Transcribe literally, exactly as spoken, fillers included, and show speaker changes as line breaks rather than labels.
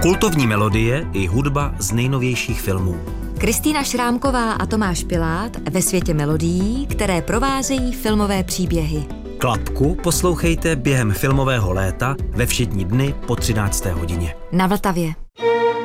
Kultovní melodie i hudba z nejnovějších filmů.
Kristýna Šrámková a Tomáš Pilát ve světě melodií, které provázejí filmové příběhy.
Klapku poslouchejte během filmového léta ve všední dny po třinácté hodině.
Na Vltavě.